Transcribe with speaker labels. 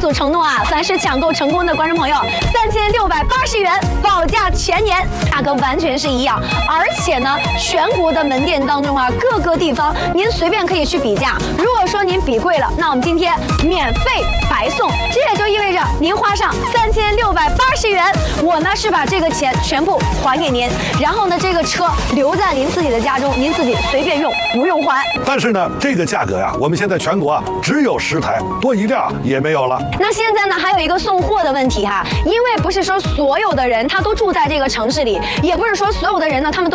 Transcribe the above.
Speaker 1: 组承诺啊，凡是抢购成功的观众朋友，3680元保价全年，价格完全是一样。而且呢，全国的门店当中啊，各个地方您随便可以去比价。如果说您比贵了，那我们今天免费白送，这也就意味着您花上3680元，我呢是把这个钱全部还给您，然后呢这个车留在您自己的家中，您自己随便用，不用还。
Speaker 2: 但是呢，这个价格呀，我们现在全国啊只有10台，多一辆也没有了。
Speaker 1: 那现在呢还有一个送货的问题哈，因为不是说所有的人他都住在这个城市里，也不是说所有的人呢他们都